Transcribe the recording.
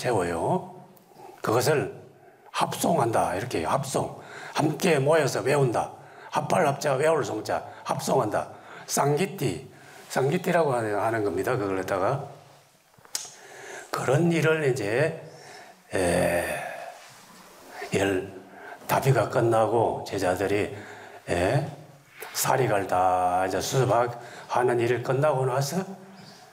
세워요. 그것을 합송한다. 이렇게 합송. 함께 모여서 외운다. 합발합자, 외울 송자, 합송한다. 쌍기띠라고 하는 겁니다. 그걸 갖다가. 그런 일을 이제, 다비가 끝나고 제자들이, 사리갈 다 이제 수습하는 일을 끝나고 나서